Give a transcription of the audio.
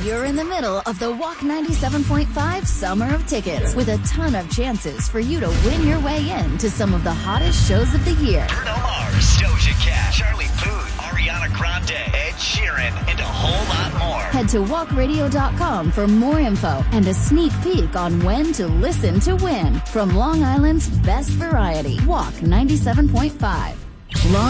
You're in the middle of the Walk 97.5 Summer of Tickets with a ton of chances for you to win your way in to some of the hottest shows of the year. Bruno Mars, Doja Cat, Charlie Puth, Ariana Grande, Ed Sheeran, and a whole lot more. Head to walkradio.com for more info and a sneak peek on when to listen to win from Long Island's best variety, Walk 97.5. Long